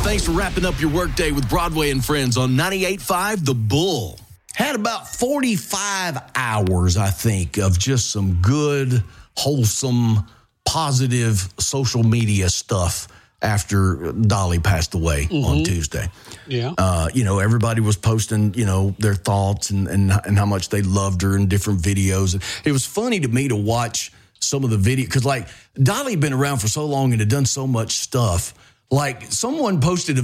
Thanks for wrapping up your workday with Broadway and Friends on 98.5 The Bull. Had about 45 hours, I think, of just some good, wholesome, positive social media stuff after Dolly passed away on Tuesday. Yeah. Everybody was posting, their thoughts and how much they loved her in different videos. It was funny to me to watch some of the video because, Dolly had been around for so long and had done so much stuff. Someone posted a